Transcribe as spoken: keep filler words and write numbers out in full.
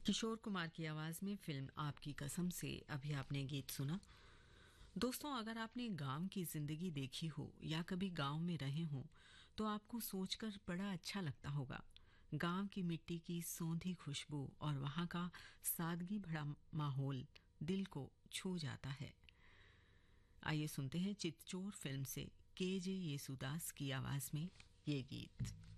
किशोर कुमार की आवाज में फिल्म आपकी कसम से अभी आपने गीत सुना। दोस्तों, अगर आपने गांव की जिंदगी देखी हो या कभी गांव में रहे हो तो आपको सोचकर बड़ा अच्छा लगता होगा। गांव की मिट्टी की सौंधी खुशबू और वहां का सादगी भरा माहौल दिल को छू जाता है। आइए सुनते हैं चितचोर फिल्म से के जे येसुदास की आवाज में ये गीत।